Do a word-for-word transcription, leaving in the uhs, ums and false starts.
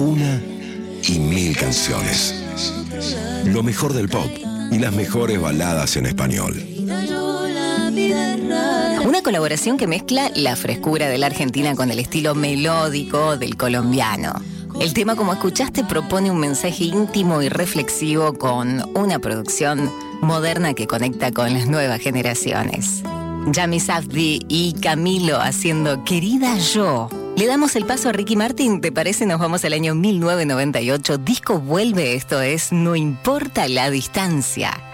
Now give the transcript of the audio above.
Una y mil canciones. Lo mejor del pop y las mejores baladas en español. Una colaboración que mezcla la frescura de la Argentina con el estilo melódico del colombiano. El tema, como escuchaste, propone un mensaje íntimo y reflexivo con una producción moderna que conecta con las nuevas generaciones. Yami Safdie y Camilo haciendo Querida Yo. Le damos el paso a Ricky Martin, ¿te parece? Nos vamos al año mil novecientos noventa y ocho. Disco vuelve, esto es No importa la distancia.